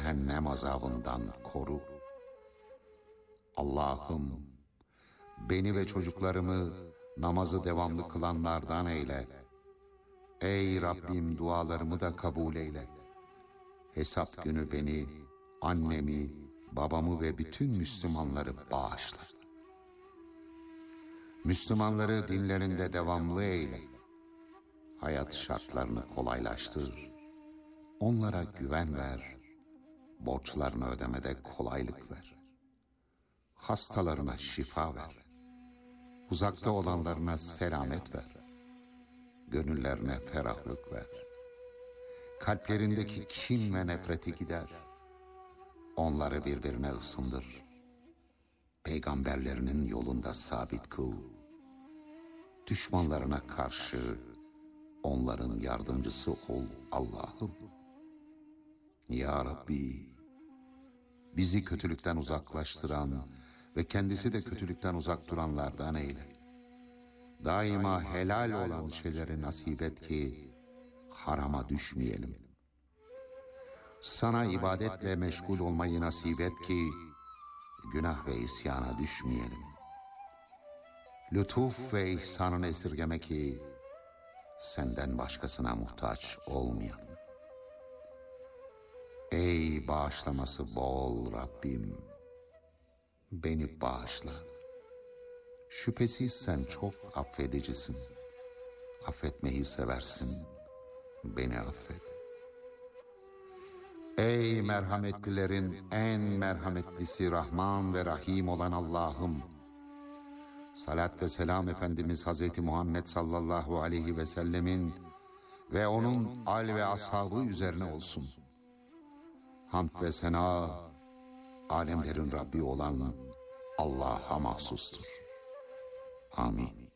cehennem azabından koru. Allah'ım, beni ve çocuklarımı namazı devamlı kılanlardan eyle. Ey Rabbim, dualarımı da kabul eyle. Hesap günü beni, annemi, babamı ve bütün Müslümanları bağışla. Müslümanları dinlerinde devamlı eyle. Hayat şartlarını kolaylaştır. Onlara güven ver. Borçlarını ödemede kolaylık ver. Hastalarına şifa ver. Uzakta olanlarına selamet ver. Gönüllerine ferahlık ver. Kalplerindeki kin ve nefreti gider. Onları birbirine ısındır. Peygamberlerinin yolunda sabit kıl. Düşmanlarına karşı onların yardımcısı ol Allah'ım. Ya Rabbi, bizi kötülükten uzaklaştıran ve kendisi de kötülükten uzak duranlardan eyle. Daima helal olan şeyleri nasip et ki harama düşmeyelim. Sana ibadetle meşgul olmayı nasip et ki günah ve isyana düşmeyelim. Lütuf ve ihsanını esirgeme ki senden başkasına muhtaç olmayalım. Ey bağışlaması bol Rabbim, beni bağışla. Şüphesiz sen çok affedicisin. Affetmeyi seversin. Beni affet. Ey merhametlilerin en merhametlisi, Rahman ve Rahim olan Allah'ım, salat ve selam Efendimiz Hazreti Muhammed sallallahu aleyhi ve sellemin ve onun al ve ashabı üzerine olsun. Hamd ve sena alemlerin Rabbi olan Allah'a mahsustur. Amin.